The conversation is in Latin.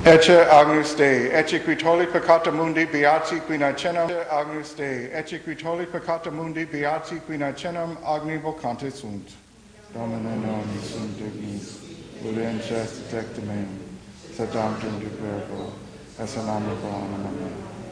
Ecce Agnus Dei, ecce qui tolli peccata mundi, beati qui nacenam. Agnus Dei, ecce qui tolli peccata mundi, beati qui nacenam, agni vocante sunt. Domine non sunt dignis, volens est tecta meum, sed autem dupergo, esse name pro anima mea.